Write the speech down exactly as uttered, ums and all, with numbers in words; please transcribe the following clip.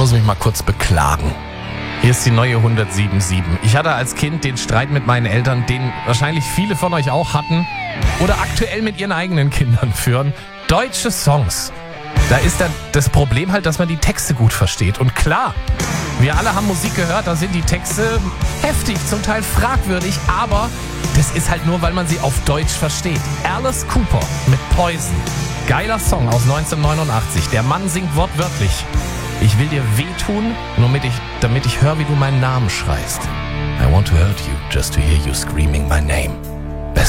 muss mich mal kurz beklagen. Hier ist die neue hundertsieben sieben. Ich hatte als Kind den Streit mit meinen Eltern, den wahrscheinlich viele von euch auch hatten oder aktuell mit ihren eigenen Kindern führen. Deutsche Songs. Da ist dann das Problem halt, dass man die Texte gut versteht. Und klar, wir alle haben Musik gehört, da sind die Texte heftig, zum Teil fragwürdig, aber das ist halt nur, weil man sie auf Deutsch versteht. Alice Cooper mit Poison. Geiler Song aus neunzehnhundertneunundachtzig. Der Mann singt wortwörtlich: Ich will dir wehtun, nur damit ich, damit ich höre, wie du meinen Namen schreist. I want to hurt you just to hear you screaming my name.